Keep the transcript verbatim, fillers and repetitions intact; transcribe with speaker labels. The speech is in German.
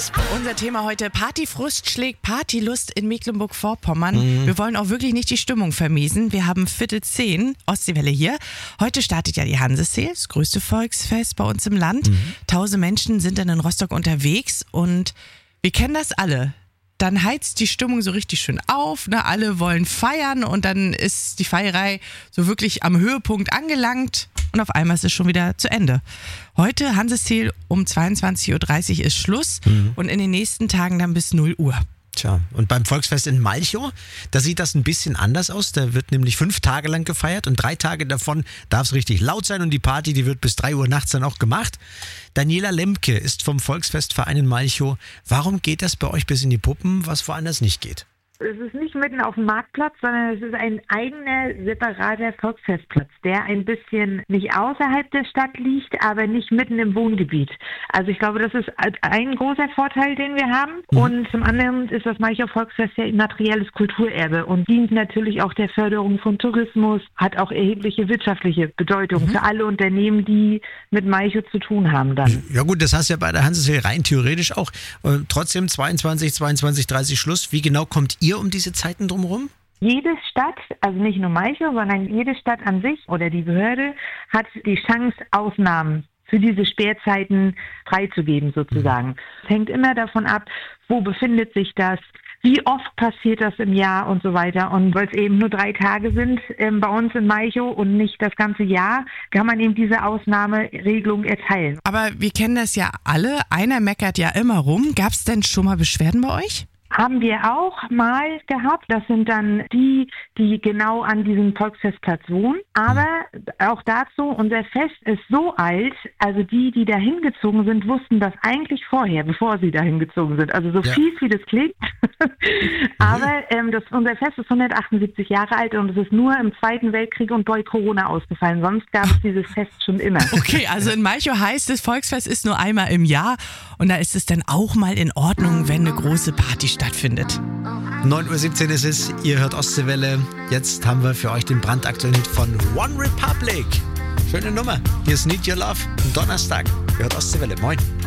Speaker 1: Unser Thema heute: Partyfrust schlägt Partylust in Mecklenburg-Vorpommern.
Speaker 2: Mhm.
Speaker 1: Wir wollen auch wirklich nicht die Stimmung vermiesen. Wir haben Viertel zehn, Ostseewelle hier. Heute startet ja die Hanseseel, das größte Volksfest bei uns im Land.
Speaker 2: Mhm.
Speaker 1: Tausend Menschen sind dann in Rostock unterwegs und wir kennen das alle. Dann heizt die Stimmung so richtig schön auf, ne? Alle wollen feiern und dann ist die Feierei so wirklich am Höhepunkt angelangt und auf einmal ist es schon wieder zu Ende. Heute Hanseseel um zweiundzwanzig Uhr dreißig ist Schluss
Speaker 2: Mhm.
Speaker 1: und in den nächsten Tagen dann bis null Uhr.
Speaker 2: Tja, und beim Volksfest in Malchow, da sieht das ein bisschen anders aus. Da wird nämlich fünf Tage lang gefeiert und drei Tage davon darf es richtig laut sein und die Party, die wird bis drei Uhr nachts dann auch gemacht. Daniela Lemke ist vom Volksfestverein in Malchow. Warum geht das bei euch bis in die Puppen, was woanders nicht geht?
Speaker 3: Es ist nicht mitten auf dem Marktplatz, sondern es ist ein eigener, separater Volksfestplatz, der ein bisschen nicht außerhalb der Stadt liegt, aber nicht mitten im Wohngebiet. Also ich glaube, das ist ein großer Vorteil, den wir haben.
Speaker 2: Mhm.
Speaker 3: Und zum anderen ist das Malchow Volksfest ja immaterielles Kulturerbe und dient natürlich auch der Förderung von Tourismus, hat auch erhebliche wirtschaftliche Bedeutung mhm. für alle Unternehmen, die mit Malchow zu tun haben dann.
Speaker 2: Ja gut, das heißt ja bei der Hanseseel rein theoretisch auch. Äh, trotzdem zweiundzwanzig, zweiundzwanzig, dreißig Schluss. Wie genau kommt ihr um diese Zeiten drumherum?
Speaker 3: Jede Stadt, also nicht nur Malchow, sondern jede Stadt an sich oder die Behörde hat die Chance, Ausnahmen für diese Sperrzeiten freizugeben sozusagen. Es hängt immer davon ab, wo befindet sich das, wie oft passiert das im Jahr und so weiter. Und weil es eben nur drei Tage sind ähm, bei uns in Malchow und nicht das ganze Jahr, kann man eben diese Ausnahmeregelung erteilen.
Speaker 1: Aber wir kennen das ja alle, einer meckert ja immer rum. Gab es denn schon mal Beschwerden bei euch?
Speaker 3: Haben wir auch mal gehabt. Das sind dann die, die genau an diesem Volksfestplatz wohnen. Aber auch dazu, unser Fest ist so alt, also die, die da hingezogen sind, wussten das eigentlich vorher, bevor sie da hingezogen sind. Also so
Speaker 2: ja.
Speaker 3: fies, wie das klingt. Aber ähm, das, unser Fest ist hundertachtundsiebzig Jahre alt und es ist nur im Zweiten Weltkrieg und bei Corona ausgefallen. Sonst gab es dieses Fest schon immer.
Speaker 1: Okay, also in Malchow heißt es, Volksfest ist nur einmal im Jahr und da ist es dann auch mal in Ordnung, wenn eine große Party stattfindet.
Speaker 2: neun Uhr siebzehn ist es, ihr hört Ostseewelle. Jetzt haben wir für euch den brandaktuellen Hit von One Republic. Schöne Nummer. Hier ist Need Your Love am Donnerstag. Ihr hört Ostseewelle. Moin.